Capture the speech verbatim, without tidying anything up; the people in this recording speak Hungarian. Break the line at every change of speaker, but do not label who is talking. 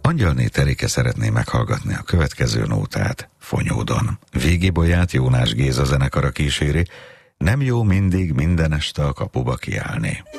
Angyalné Terike szeretné meghallgatni a következő nótát Fonyódon. Végibolyát Jónás Géza zenekara kíséri, nem jó mindig minden este a kapuba kiállni.